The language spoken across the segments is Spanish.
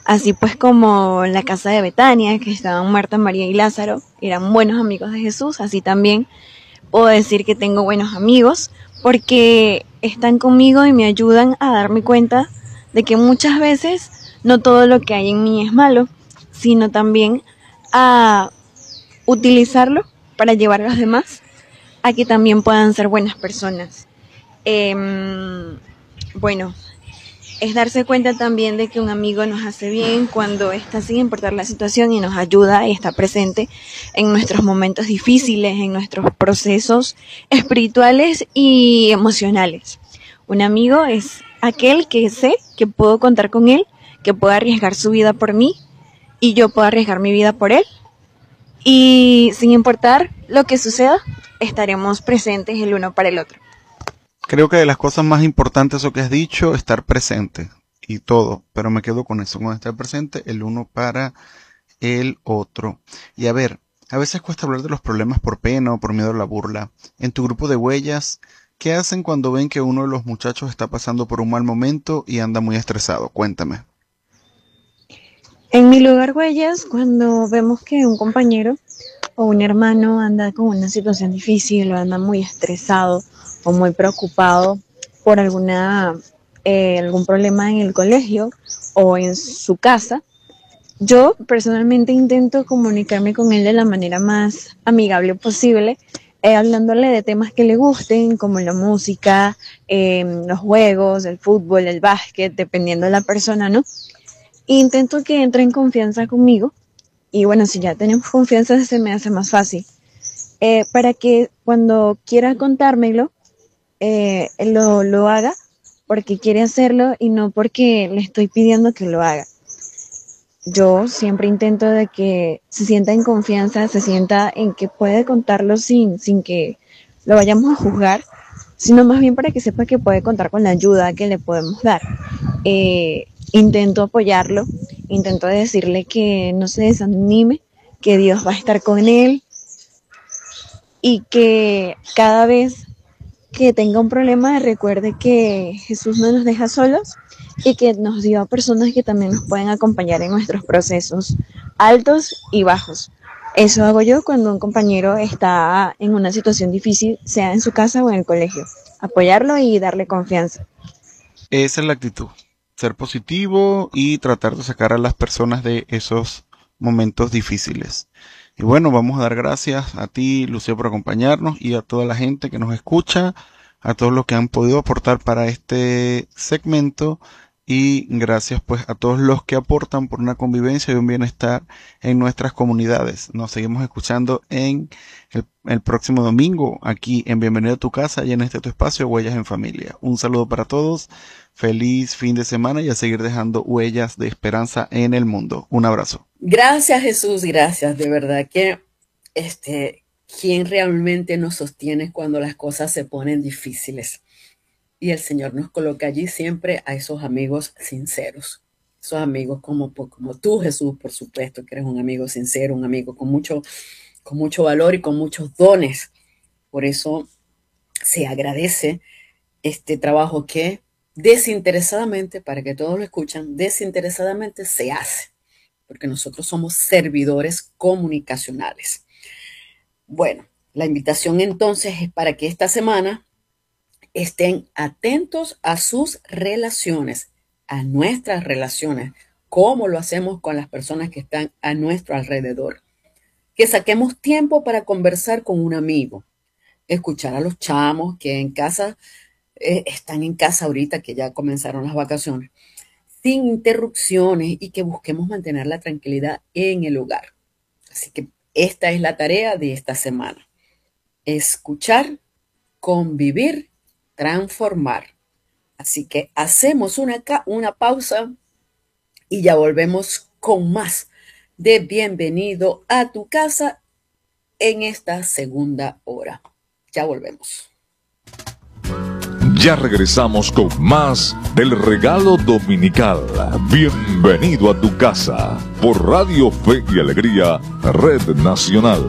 Así pues como en la casa de Betania, que estaban Marta, María y Lázaro, eran buenos amigos de Jesús, así también puedo decir que tengo buenos amigos porque están conmigo y me ayudan a darme cuenta de que muchas veces no todo lo que hay en mí es malo, sino también a utilizarlo para llevar a los demás a que también puedan ser buenas personas. Bueno, es darse cuenta también de que un amigo nos hace bien cuando está sin importar la situación y nos ayuda y está presente en nuestros momentos difíciles, en nuestros procesos espirituales y emocionales. Un amigo es aquel que sé que puedo contar con él, que puede arriesgar su vida por mí y yo puedo arriesgar mi vida por él. Y sin importar lo que suceda, estaremos presentes el uno para el otro. Creo que de las cosas más importantes eso que has dicho, estar presente y todo, pero me quedo con eso, con estar presente el uno para el otro. Y a ver, a veces cuesta hablar de los problemas por pena o por miedo a la burla. En tu grupo de huellas, ¿qué hacen cuando ven que uno de los muchachos está pasando por un mal momento y anda muy estresado? Cuéntame. En mi lugar huellas, cuando vemos que un compañero o un hermano anda con una situación difícil o anda muy estresado o muy preocupado por algún problema en el colegio o en su casa, yo personalmente intento comunicarme con él de la manera más amigable posible, hablándole de temas que le gusten, como la música, los juegos, el fútbol, el básquet, dependiendo de la persona, ¿no? Intento que entre en confianza conmigo y bueno, si ya tenemos confianza se me hace más fácil. Para que cuando quiera contármelo, él lo haga porque quiere hacerlo y no porque le estoy pidiendo que lo haga. Yo siempre intento de que se sienta en confianza, se sienta en que puede contarlo sin que lo vayamos a juzgar, sino más bien para que sepa que puede contar con la ayuda que le podemos dar. Intento apoyarlo, intento decirle que no se desanime, que Dios va a estar con él y que cada vez que tenga un problema recuerde que Jesús no nos deja solos y que nos dio a personas que también nos pueden acompañar en nuestros procesos altos y bajos. Eso hago yo cuando un compañero está en una situación difícil, sea en su casa o en el colegio. Apoyarlo y darle confianza. Esa es la actitud. Ser positivo y tratar de sacar a las personas de esos momentos difíciles. Y bueno, vamos a dar gracias a ti, Lucía, por acompañarnos y a toda la gente que nos escucha, a todos los que han podido aportar para este segmento y gracias pues a todos los que aportan por una convivencia y un bienestar en nuestras comunidades. Nos seguimos escuchando en el próximo domingo aquí en Bienvenido a tu casa y en este tu espacio Huellas en Familia. Un saludo para todos, feliz fin de semana y a seguir dejando huellas de esperanza en el mundo. Un abrazo. Gracias, Jesús, gracias. De verdad que quien realmente nos sostiene cuando las cosas se ponen difíciles. Y el Señor nos coloca allí siempre a esos amigos sinceros. Esos amigos como tú, Jesús, por supuesto, que eres un amigo sincero, un amigo con mucho valor y con muchos dones. Por eso se agradece este trabajo que desinteresadamente, para que todos lo escuchan, desinteresadamente se hace. Porque nosotros somos servidores comunicacionales. Bueno, la invitación entonces es para que esta semana estén atentos a sus relaciones, a nuestras relaciones, cómo lo hacemos con las personas que están a nuestro alrededor. Que saquemos tiempo para conversar con un amigo, escuchar a los chamos que en casa, están en casa ahorita que ya comenzaron las vacaciones, sin interrupciones y que busquemos mantener la tranquilidad en el hogar. Así que esta es la tarea de esta semana. Escuchar, convivir, transformar. Así que hacemos una pausa y ya volvemos con más de Bienvenido a tu casa en esta segunda hora. Ya volvemos. Ya regresamos con más del regalo dominical. Bienvenido a tu casa por Radio Fe y Alegría, Red Nacional.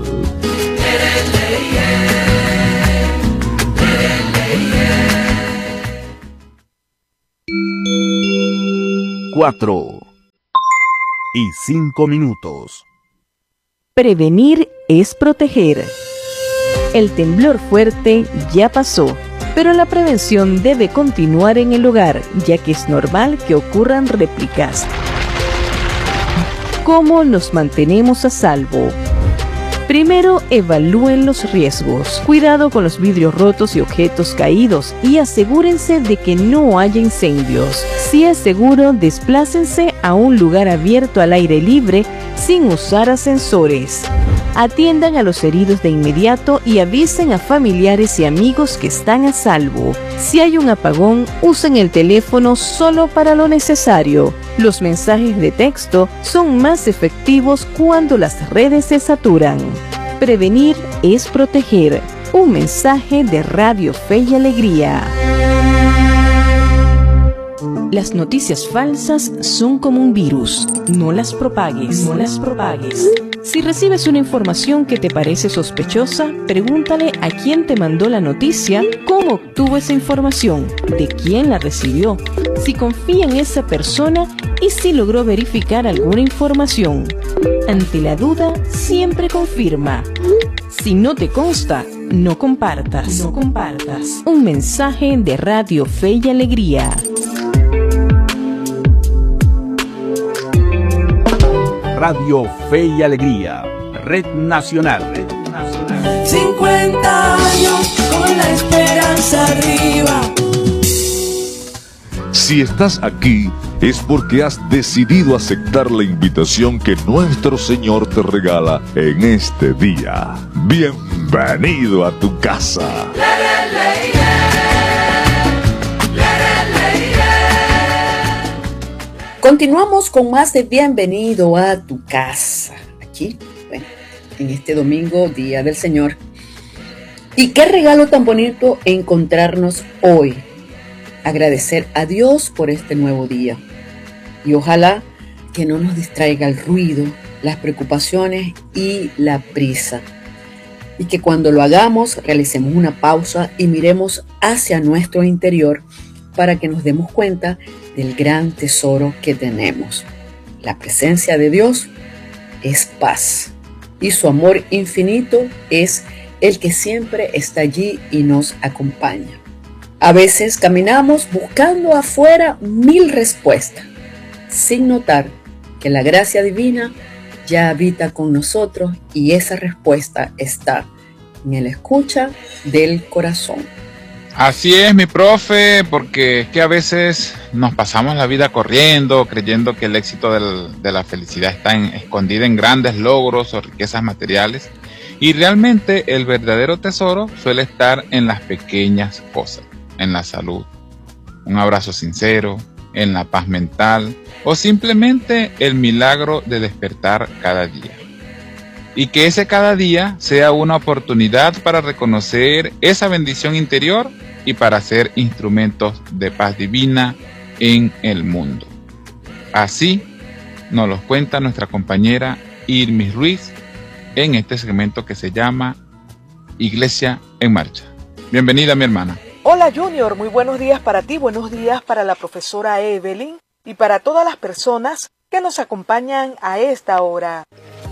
4. 2:05. Prevenir es proteger. El temblor fuerte ya pasó, pero la prevención debe continuar en el hogar, ya que es normal que ocurran réplicas. ¿Cómo nos mantenemos a salvo? Primero, evalúen los riesgos. Cuidado con los vidrios rotos y objetos caídos y asegúrense de que no haya incendios. Si es seguro, desplácense a un lugar abierto al aire libre sin usar ascensores. Atiendan a los heridos de inmediato y avisen a familiares y amigos que están a salvo. Si hay un apagón, usen el teléfono solo para lo necesario. Los mensajes de texto son más efectivos cuando las redes se saturan. Prevenir es proteger. Un mensaje de Radio Fe y Alegría. Las noticias falsas son como un virus. No las propagues. No las propagues. Si recibes una información que te parece sospechosa, pregúntale a quién te mandó la noticia, cómo obtuvo esa información, de quién la recibió, si confía en esa persona y si logró verificar alguna información. Ante la duda, siempre confirma. Si no te consta, no compartas. No compartas. Un mensaje de Radio Fe y Alegría. Radio Fe y Alegría, Red Nacional. 50 años con la esperanza arriba. Si estás aquí, es porque has decidido aceptar la invitación que nuestro Señor te regala en este día. Bienvenido a tu casa. Continuamos con más de Bienvenido a tu casa. Aquí, bueno, en este domingo, Día del Señor. Y qué regalo tan bonito encontrarnos hoy. Agradecer a Dios por este nuevo día. Y ojalá que no nos distraiga el ruido, las preocupaciones y la prisa. Y que cuando lo hagamos, realicemos una pausa y miremos hacia nuestro interior para que nos demos cuenta del gran tesoro que tenemos. La presencia de Dios es paz y su amor infinito es el que siempre está allí y nos acompaña. A veces caminamos buscando afuera 1000 respuestas, sin notar que la gracia divina ya habita con nosotros y esa respuesta está en el escucha del corazón. Así es, mi profe, porque es que a veces nos pasamos la vida corriendo, creyendo que el éxito de la felicidad está escondida en grandes logros o riquezas materiales, y realmente el verdadero tesoro suele estar en las pequeñas cosas, en la salud, un abrazo sincero, en la paz mental o simplemente el milagro de despertar cada día. Y que ese cada día sea una oportunidad para reconocer esa bendición interior y para ser instrumentos de paz divina en el mundo. Así nos lo cuenta nuestra compañera Irmis Ruiz en este segmento que se llama Iglesia en Marcha. Bienvenida, mi hermana. Hola Junior, muy buenos días para ti, buenos días para la profesora Evelyn y para todas las personas que nos acompañan a esta hora.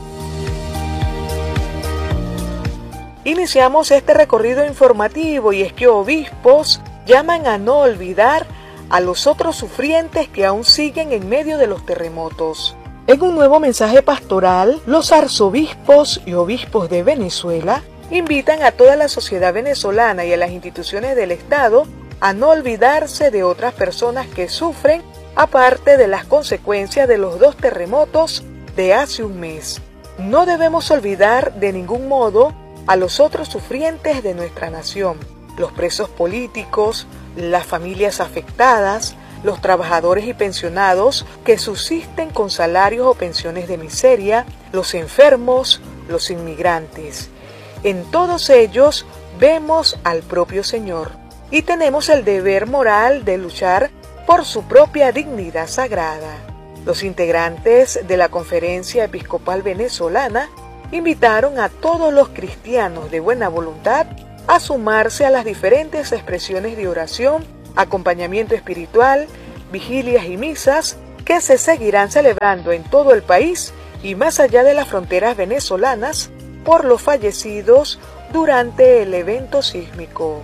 Iniciamos este recorrido informativo y es que obispos llaman a no olvidar a los otros sufrientes que aún siguen en medio de los terremotos. En un nuevo mensaje pastoral, los arzobispos y obispos de Venezuela invitan a toda la sociedad venezolana y a las instituciones del Estado a no olvidarse de otras personas que sufren aparte de las consecuencias de los 2 terremotos de hace un mes. No debemos olvidar de ningún modo a los otros sufrientes de nuestra nación, los presos políticos, las familias afectadas, los trabajadores y pensionados que subsisten con salarios o pensiones de miseria, los enfermos, los inmigrantes. En todos ellos vemos al propio Señor y tenemos el deber moral de luchar por su propia dignidad sagrada. Los integrantes de la Conferencia Episcopal Venezolana invitaron a todos los cristianos de buena voluntad a sumarse a las diferentes expresiones de oración, acompañamiento espiritual, vigilias y misas que se seguirán celebrando en todo el país y más allá de las fronteras venezolanas por los fallecidos durante el evento sísmico.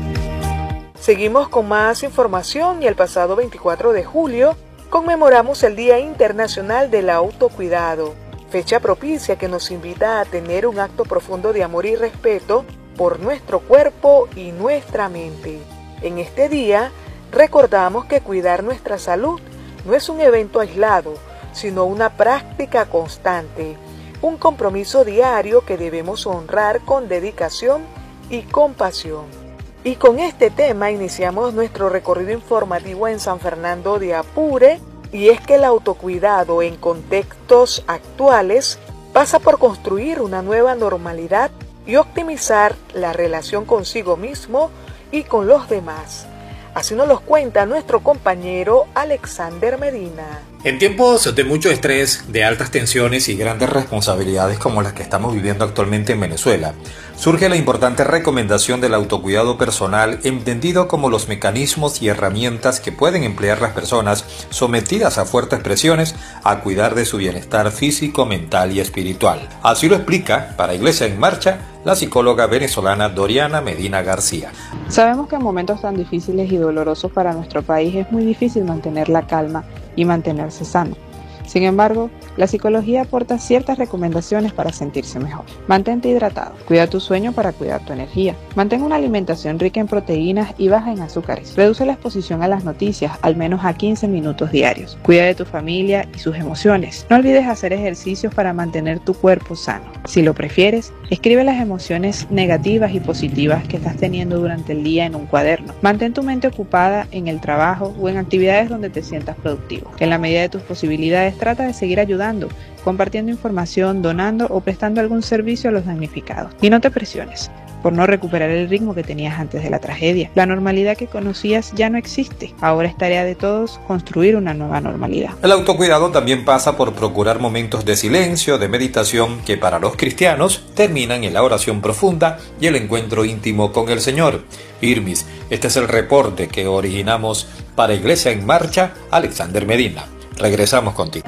Seguimos con más información y el pasado 24 de julio conmemoramos el Día Internacional del Autocuidado, fecha propicia que nos invita a tener un acto profundo de amor y respeto por nuestro cuerpo y nuestra mente. En este día recordamos que cuidar nuestra salud no es un evento aislado, sino una práctica constante, un compromiso diario que debemos honrar con dedicación y compasión. Y con este tema iniciamos nuestro recorrido informativo en San Fernando de Apure, y es que el autocuidado en contextos actuales pasa por construir una nueva normalidad y optimizar la relación consigo mismo y con los demás. Así nos lo cuenta nuestro compañero Alexander Medina. En tiempos de mucho estrés, de altas tensiones y grandes responsabilidades como las que estamos viviendo actualmente en Venezuela, surge la importante recomendación del autocuidado personal, entendido como los mecanismos y herramientas que pueden emplear las personas sometidas a fuertes presiones a cuidar de su bienestar físico, mental y espiritual. Así lo explica, para Iglesia en Marcha, la psicóloga venezolana Doriana Medina García. Sabemos que en momentos tan difíciles y dolorosos para nuestro país es muy difícil mantener la calma y mantenerse sano. Sin embargo, la psicología aporta ciertas recomendaciones para sentirse mejor. Mantente hidratado, cuida tu sueño para cuidar tu energía, mantén una alimentación rica en proteínas y baja en azúcares, reduce la exposición a las noticias al menos a 15 minutos diarios, cuida de tu familia y sus emociones, no olvides hacer ejercicios para mantener tu cuerpo sano. Si lo prefieres, escribe las emociones negativas y positivas que estás teniendo durante el día en un cuaderno. Mantén tu mente ocupada en el trabajo o en actividades donde te sientas productivo. En la medida de tus posibilidades, trata de seguir ayudando, compartiendo información, donando o prestando algún servicio a los damnificados. Y no te presiones por no recuperar el ritmo que tenías antes de la tragedia. La normalidad que conocías ya no existe. Ahora es tarea de todos construir una nueva normalidad. El autocuidado también pasa por procurar momentos de silencio, de meditación, que para los cristianos terminan en la oración profunda y el encuentro íntimo con el Señor. Irmis, este es el reporte que originamos para Iglesia en Marcha, Alexander Medina. Regresamos contigo.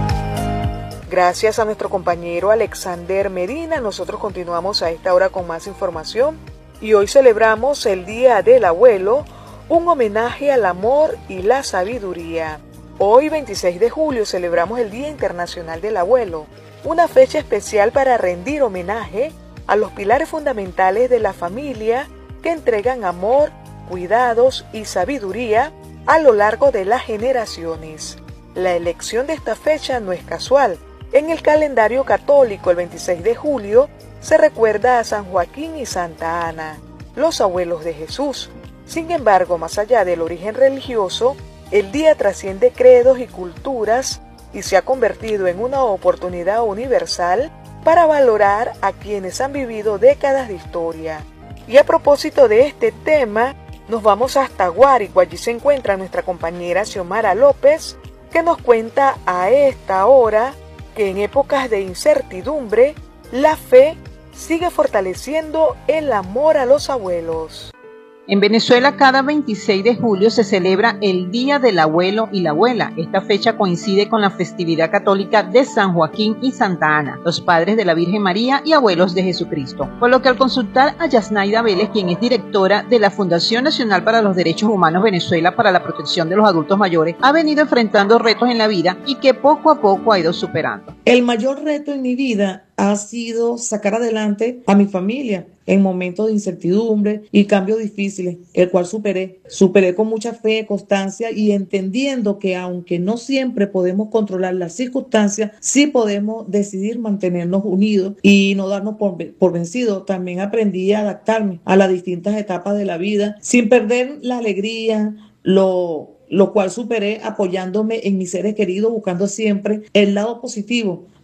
Gracias a nuestro compañero Alexander Medina, nosotros continuamos a esta hora con más información y hoy celebramos el Día del Abuelo, un homenaje al amor y la sabiduría. Hoy, 26 de julio, celebramos el Día Internacional del Abuelo, una fecha especial para rendir homenaje a los pilares fundamentales de la familia que entregan amor, cuidados y sabiduría a lo largo de las generaciones. La elección de esta fecha no es casual. En el calendario católico, el 26 de julio, se recuerda a San Joaquín y Santa Ana, los abuelos de Jesús. Sin embargo, más allá del origen religioso, el día trasciende credos y culturas y se ha convertido en una oportunidad universal para valorar a quienes han vivido décadas de historia. Y a propósito de este tema, nos vamos hasta Guárico. Allí se encuentra nuestra compañera Xiomara López, que nos cuenta a esta hora que en épocas de incertidumbre, la fe sigue fortaleciendo el amor a los abuelos. En Venezuela, cada 26 de julio se celebra el Día del Abuelo y la Abuela. Esta fecha coincide con la festividad católica de San Joaquín y Santa Ana, los padres de la Virgen María y abuelos de Jesucristo. Por lo que al consultar a Yasnaida Vélez, quien es directora de la Fundación Nacional para los Derechos Humanos Venezuela para la protección de los adultos mayores, ha venido enfrentando retos en la vida y que poco a poco ha ido superando. El mayor reto en mi vida ha sido sacar adelante a mi familia en momentos de incertidumbre y cambios difíciles, el cual superé con mucha fe, constancia y entendiendo que aunque no siempre podemos controlar las circunstancias, sí podemos decidir mantenernos unidos y no darnos por vencidos. También aprendí a adaptarme a las distintas etapas de la vida sin perder la alegría, lo cual superé apoyándome en mis seres queridos, buscando siempre el lado positivo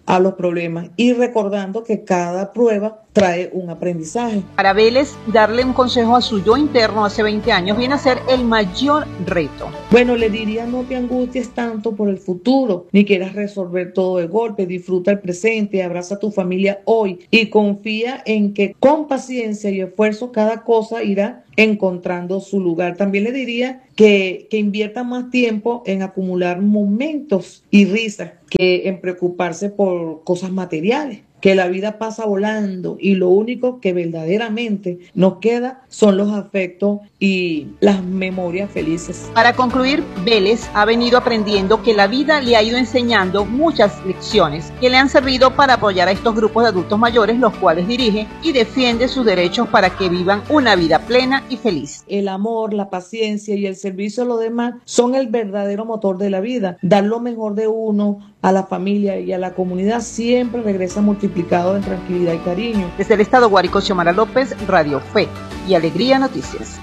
a los problemas y recordando que cada prueba trae un aprendizaje. Para Vélez, darle un consejo a su yo interno hace 20 años viene a ser el mayor reto. Bueno, le diría: no te angusties tanto por el futuro, ni quieras resolver todo de golpe, disfruta el presente, abraza a tu familia hoy y confía en que con paciencia y esfuerzo cada cosa irá encontrando su lugar. También le diría que invierta más tiempo en acumular momentos y risas que en preocuparse por cosas materiales, que la vida pasa volando y lo único que verdaderamente nos queda son los afectos y las memorias felices. Para concluir, Vélez ha venido aprendiendo que la vida le ha ido enseñando muchas lecciones que le han servido para apoyar a estos grupos de adultos mayores, los cuales dirige y defiende sus derechos para que vivan una vida plena y feliz. El amor, la paciencia y el servicio a los demás son el verdadero motor de la vida. Dar lo mejor de uno a la familia y a la comunidad siempre regresa multiplicado en tranquilidad y cariño. Desde el estado Guárico, Xiomara López, Radio Fe y Alegría Noticias.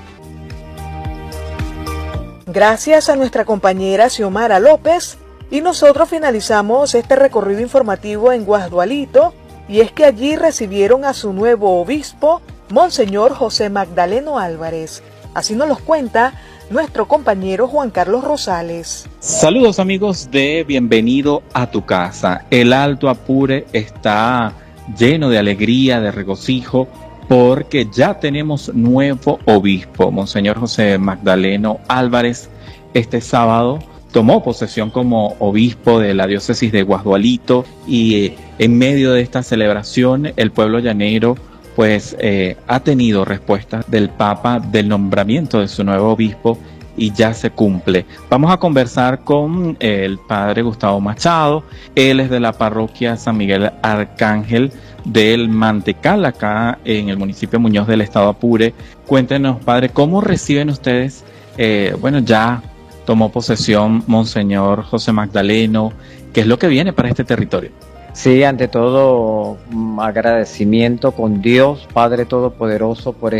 Gracias a nuestra compañera Xiomara López, y nosotros finalizamos este recorrido informativo en Guasdualito, y es que allí recibieron a su nuevo obispo, Monseñor José Magdaleno Álvarez. Así nos los cuenta nuestro compañero Juan Carlos Rosales. Saludos amigos de Bienvenido a tu casa. El Alto Apure está lleno de alegría, de regocijo, porque ya tenemos nuevo obispo. Monseñor José Magdaleno Álvarez este sábado tomó posesión como obispo de la diócesis de Guasdualito, y en medio de esta celebración el pueblo llanero pues ha tenido respuestas del Papa del nombramiento de su nuevo obispo y ya se cumple. Vamos a conversar con el padre Gustavo Machado. Él es de la parroquia San Miguel Arcángel del Mantecal, acá en el municipio de Muñoz del estado Apure. Cuéntenos, padre, ¿cómo reciben ustedes? Bueno, ya tomó posesión Monseñor José Magdaleno. ¿Qué es lo que viene para este territorio? Sí, ante todo, agradecimiento con Dios, Padre Todopoderoso, por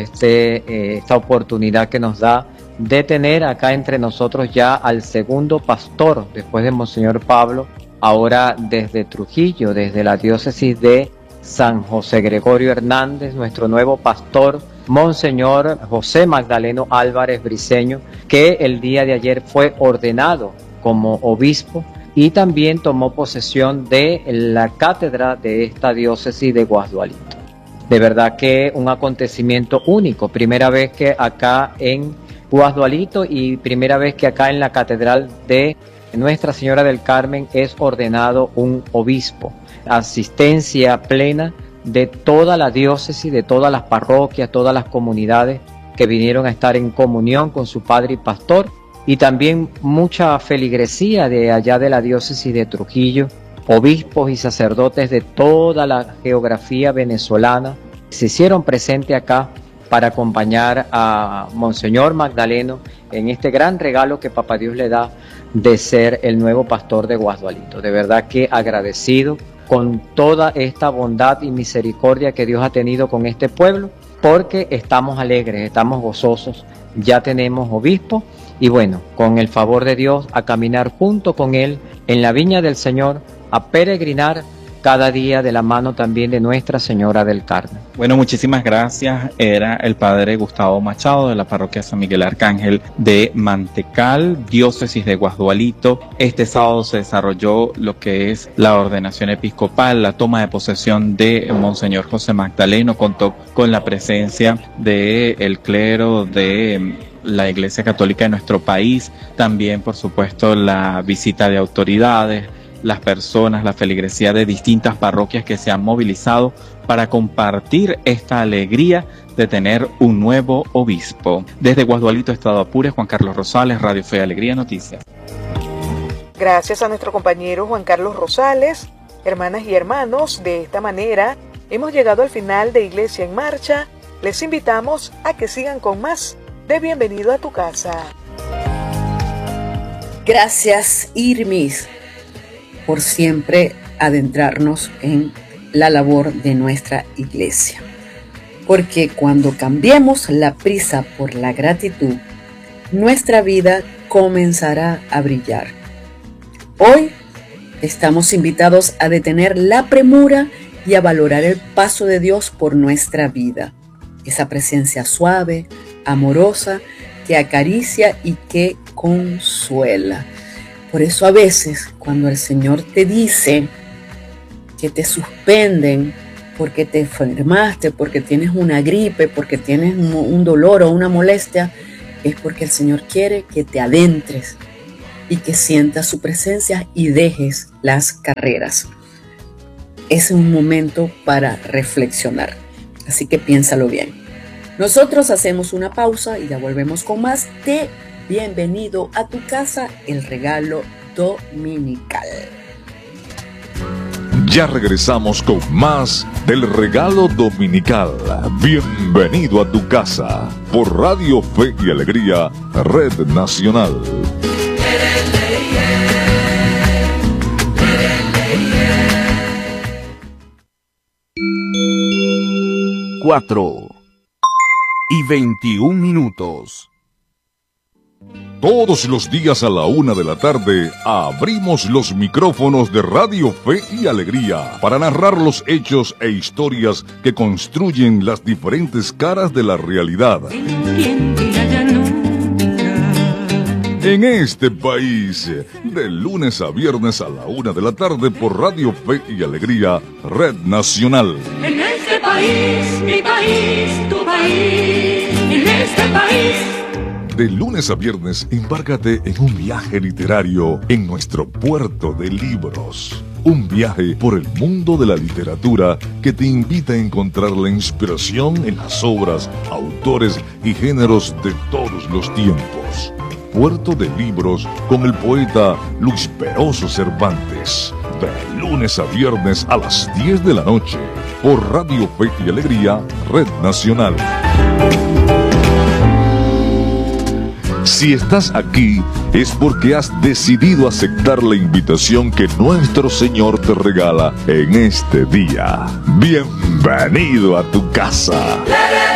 esta oportunidad que nos da de tener acá entre nosotros ya al segundo pastor, después de Monseñor Pablo, ahora desde Trujillo, desde la diócesis de San José Gregorio Hernández, nuestro nuevo pastor, Monseñor José Magdaleno Álvarez Briceño, que el día de ayer fue ordenado como obispo y también tomó posesión de la cátedra de esta diócesis de Guasdualito. De verdad que un acontecimiento único, primera vez que acá en Guasdualito y primera vez que acá en la catedral de Nuestra Señora del Carmen es ordenado un obispo. Asistencia plena de toda la diócesis, de todas las parroquias, todas las comunidades que vinieron a estar en comunión con su padre y pastor, y también mucha feligresía de allá de la diócesis de Trujillo, obispos y sacerdotes de toda la geografía venezolana se hicieron presentes acá para acompañar a Monseñor Magdaleno en este gran regalo que Papá Dios le da de ser el nuevo pastor de Guasdualito. De verdad que agradecido con toda esta bondad y misericordia que Dios ha tenido con este pueblo, porque estamos alegres, estamos gozosos, ya tenemos obispo y bueno, con el favor de Dios a caminar junto con él en la viña del Señor, a peregrinar cada día de la mano también de Nuestra Señora del Carmen. Bueno, muchísimas gracias. Era el padre Gustavo Machado de la parroquia San Miguel Arcángel de Mantecal, diócesis de Guasdualito. Este sábado se desarrolló lo que es la ordenación episcopal, la toma de posesión de Monseñor José Magdaleno. Contó con la presencia del clero de la Iglesia Católica de nuestro país, también por supuesto la visita de autoridades, las personas, la feligresía de distintas parroquias que se han movilizado para compartir esta alegría de tener un nuevo obispo. Desde Guasdualito, estado Apure, Juan Carlos Rosales, Radio Fe y Alegría Noticias. Gracias a nuestro compañero Juan Carlos Rosales. Hermanas y hermanos, de esta manera hemos llegado al final de Iglesia en Marcha. Les invitamos a que sigan con más de Bienvenido a tu casa. Gracias, Irmis, por siempre adentrarnos en la labor de nuestra iglesia. Porque cuando cambiemos la prisa por la gratitud, nuestra vida comenzará a brillar. Hoy Estamos invitados a detener la premura y a valorar el paso de Dios por nuestra vida. Esa presencia suave, amorosa, que acaricia y que consuela. Por eso a veces cuando el Señor te dice que te suspenden porque te enfermaste, porque tienes una gripe, porque tienes un dolor o una molestia, es porque el Señor quiere que te adentres y que sientas su presencia y dejes las carreras. Es un momento para reflexionar, así que piénsalo bien. Nosotros hacemos una pausa y ya volvemos con más de Bienvenido a tu casa, el regalo dominical. Ya regresamos con más del regalo dominical. Bienvenido a tu casa por Radio Fe y Alegría, Red Nacional. 4:21. Todos los días a la 1 de la tarde abrimos los micrófonos de Radio Fe y Alegría para narrar los hechos e historias que construyen las diferentes caras de la realidad. En este país, de lunes a viernes a la 1 de la tarde por Radio Fe y Alegría, Red Nacional. En este país, mi país, tu país, en este país. De lunes a viernes, embárcate en un viaje literario en nuestro puerto de libros. Un viaje por el mundo de la literatura que te invita a encontrar la inspiración en las obras, autores y géneros de todos los tiempos. Puerto de Libros con el poeta Luis Peroso Cervantes. De lunes a viernes a las 10 de la noche por Radio Fe y Alegría, Red Nacional. Si estás aquí es porque has decidido aceptar la invitación que nuestro Señor te regala en este día. Bienvenido a tu casa.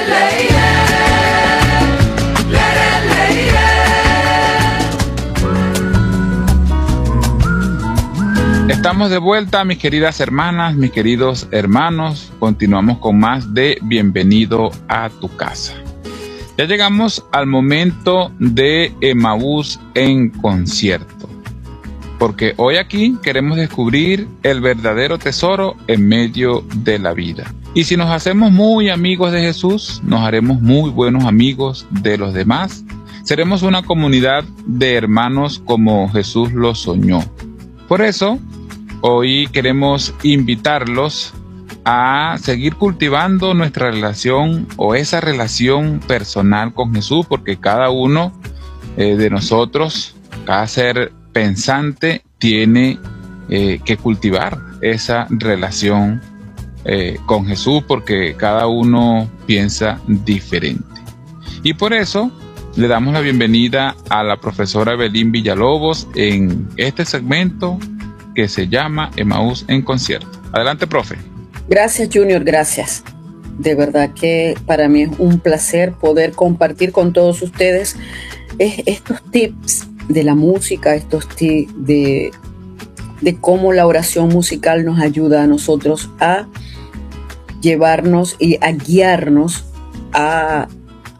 Estamos de vuelta, mis queridas hermanas, mis queridos hermanos. Continuamos con más de Bienvenido a tu casa. Ya llegamos al momento de Emaús en concierto, porque hoy aquí queremos descubrir el verdadero tesoro en medio de la vida. Y si nos hacemos muy amigos de Jesús, nos haremos muy buenos amigos de los demás. Seremos una comunidad de hermanos como Jesús lo soñó. Por eso, hoy queremos invitarlos a seguir cultivando nuestra relación o esa relación personal con Jesús, porque cada uno de nosotros, cada ser pensante, tiene que cultivar esa relación con Jesús, porque cada uno piensa diferente. Y por eso le damos la bienvenida a la profesora Evelyn Villalobos en este segmento que se llama Emaús en concierto. Adelante, profe. Gracias, Junior, gracias. De verdad que para mí es un placer poder compartir con todos ustedes estos tips de la música, estos tips de cómo la oración musical nos ayuda a nosotros a llevarnos y a guiarnos a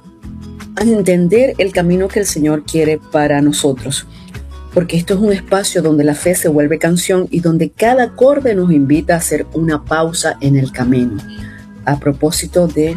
entender el camino que el Señor quiere para nosotros. Porque esto es un espacio donde la fe se vuelve canción y donde cada acorde nos invita a hacer una pausa en el camino, a propósito de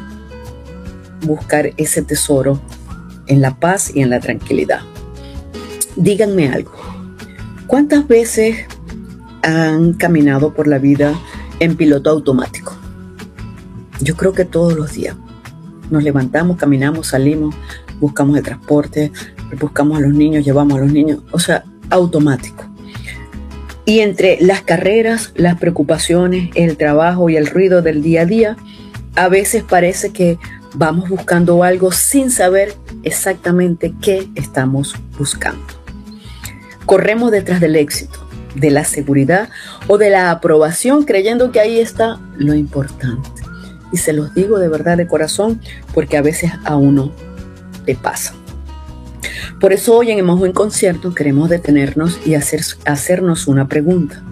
buscar ese tesoro en la paz y en la tranquilidad. Díganme algo. ¿Cuántas veces han caminado por la vida en piloto automático? Yo creo que todos los días. Nos levantamos, caminamos, salimos, buscamos el transporte, buscamos a los niños, llevamos a los niños, o sea, automático. Y entre las carreras, las preocupaciones, el trabajo y el ruido del día a día, a veces parece que vamos buscando algo sin saber exactamente qué estamos buscando. Corremos detrás del éxito, de la seguridad o de la aprobación, creyendo que ahí está lo importante. Y se los digo de verdad, de corazón, porque a veces a uno le pasa. Por eso hoy en Emaús en concierto queremos detenernos y hacernos una pregunta.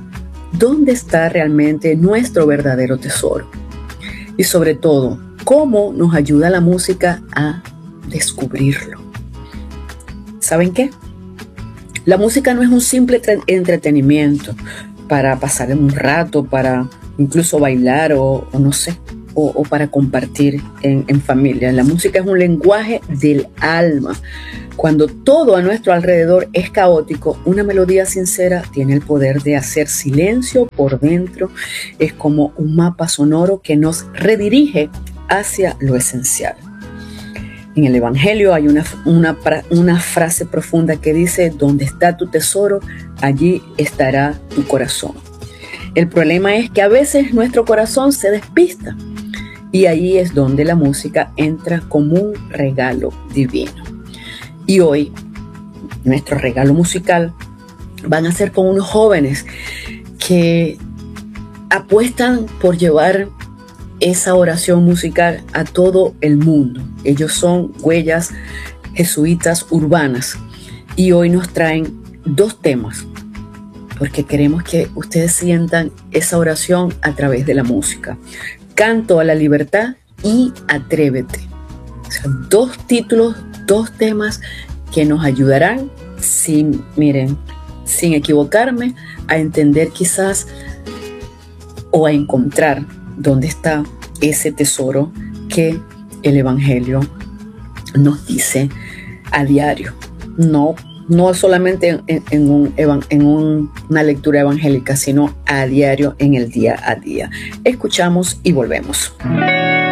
dónde está realmente nuestro verdadero tesoro. Y sobre todo, cómo nos ayuda la música a descubrirlo. ¿Saben qué? La música no es un simple entretenimiento para pasar un rato, para incluso bailar o no sé, o para compartir en familia. La música es un lenguaje del alma. Cuando todo a nuestro alrededor es caótico, una melodía sincera tiene el poder de hacer silencio por dentro. Es como un mapa sonoro que nos redirige hacia lo esencial. En el Evangelio hay una frase profunda que dice: donde está tu tesoro, allí estará tu corazón. El problema es que a veces nuestro corazón se despista, y ahí es donde la música entra como un regalo divino. Y hoy, nuestro regalo musical van a ser con unos jóvenes que apuestan por llevar esa oración musical a todo el mundo. Ellos son Huellas Jesuitas Urbanas y hoy nos traen 2 temas porque queremos que ustedes sientan esa oración a través de la música. Canto a la libertad y Atrévete. O sea, 2 títulos, 2 temas que nos ayudarán, sin equivocarme, a entender quizás o a encontrar dónde está ese tesoro que el Evangelio nos dice a diario. No solamente en una lectura evangélica, sino a diario, en el día a día. Escuchamos y volvemos.